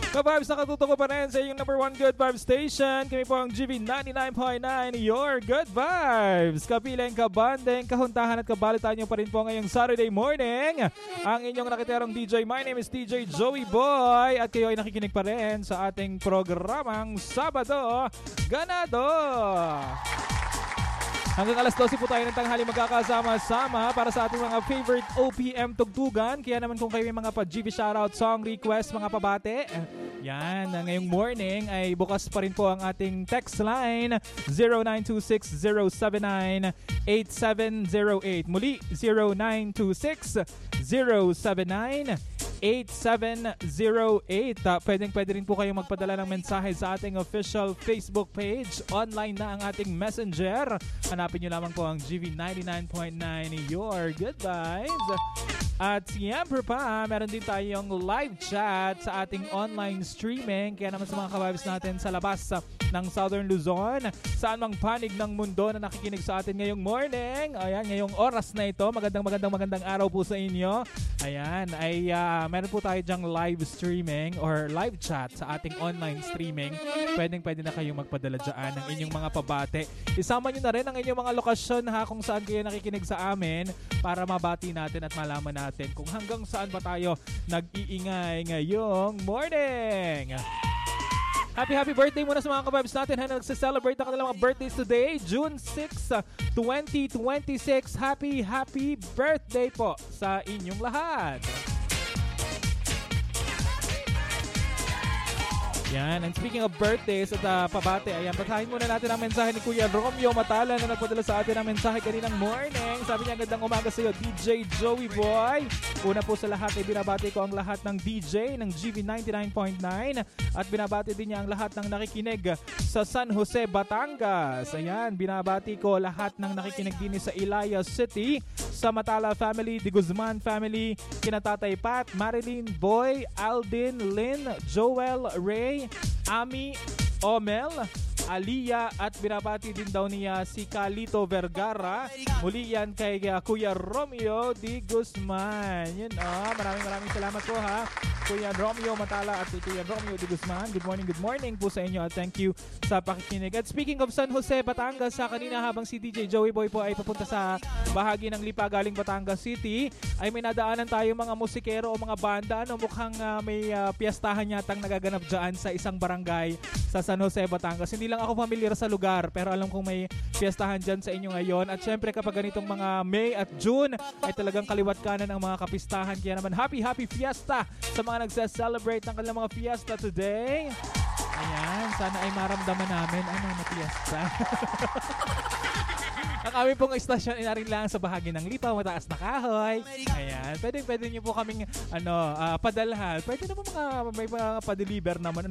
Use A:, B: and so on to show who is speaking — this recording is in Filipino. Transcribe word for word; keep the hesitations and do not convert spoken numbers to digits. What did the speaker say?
A: Ka-vibes, nakatutok pa rin sa inyong number one good vibe station. Kami po ang G V ninety-nine point nine, your good vibes. Kapiling, kabanding, kahuntahan at kabalitan nyo pa rin po ngayong Saturday morning. Ang inyong nakiterong D J, my name is D J Joey Boy. At kayo ay nakikinig pa rin sa ating programang Sabado Ganado. Hanggang alas dose po tayo ng tanghali magkakasama-sama para sa ating mga favorite O P M tugtugan. Kaya naman kung kayo may mga pa-G V shoutout, song request, mga pabate, yan, ngayong morning ay bukas pa rin po ang ating text line zero nine two six zero seven nine eight seven zero eight. Muli, zero nine two six zero seven nine eight seven zero eight. Uh, pwedeng pwede rin po kayong magpadala ng mensahe sa ating official Facebook page. Online na ang ating messenger. Hanapin nyo lamang po ang G V ninety-nine point nine, your good vibes. At siyempre pa, meron din tayong live chat sa ating online streaming. Kaya naman sa mga ka-vibes natin sa labas ng Southern Luzon, saan mang panig ng mundo na nakikinig sa atin ngayong morning, ayan, ngayong oras na ito, magandang magandang magandang araw po sa inyo. Ayan, ay uh, meron po tayo dyang live streaming or live chat sa ating online streaming. Pwedeng pwede na kayong magpadala dyan ng inyong mga pabate. Isama nyo na rin ang inyong mga lokasyon ha, kung saan kayo nakikinig sa amin para mabati natin at malaman natin kung hanggang saan ba tayo nag-iingay ngayong morning. Happy happy birthday muna sa mga kababs natin na nagse-celebrate na kanilang mga birthdays today, June sixth, twenty twenty-six. Happy happy birthday po sa inyong lahat. Yan, and speaking of birthdays at uh, pabate, ayan, patahin muna natin ang mensahe ni Kuya Romeo Matala na nagpadala sa atin ang mensahe kaninang morning. Sabi niya, gandang umaga sa iyo, D J Joey Boy. Una po sa lahat ay binabati ko ang lahat ng D J ng G V ninety-nine point nine at binabati din niya ang lahat ng nakikinig sa San Jose, Batangas. Ayan, binabati ko lahat ng nakikinig din sa Ilaya City, sa Matala family, Di Guzman family, kina Tatay Pat, Marilyn, Boy, Aldin, Lynn, Joel, Ray, Ami, Omel, Aliyah, at binabati din daw niya si Calito Vergara. Muli yan kay uh, Kuya Romeo Di Guzman. Yun, oh, maraming maraming salamat po ha, Kuya Romeo Matala at Kuya Romeo Di Guzman. Good morning, good morning po sa inyo at thank you sa pakikinig. At speaking of San Jose, Batangas, sa kanina habang si D J Joey Boy po ay papunta sa bahagi ng Lipa galing Batangas City, ay may nadaanan tayo mga musikero o mga banda. Ano, mukhang uh, may uh, piyastahan yatang nagaganap dyan sa isang barangay sa San Jose, Batangas. Hindi lang ako familiar sa lugar pero alam kong may piyastahan dyan sa inyo ngayon. At syempre kapag ganitong mga May at June ay talagang kaliwat kanan ang mga kapistahan. Kaya naman happy happy fiesta sa mga nagse-celebrate ng kanilang mga fiesta today. Ayan, sana ay maramdaman namin ano na fiesta. Ang aming pong istasyon ay narin lang sa bahagi ng Lipa, mataas na kahoy. Ayan, pwede, pwede nyo po kaming ano, uh, padalhan. Pwede na po mga, may mga pa-deliver naman.